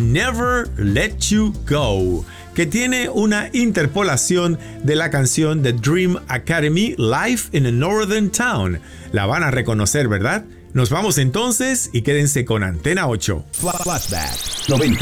Never Let You Go, que tiene una interpolación de la canción The Dream Academy, Life in a Northern Town. La van a reconocer, ¿verdad? Nos vamos entonces y quédense con Antena 8. Flashback 90.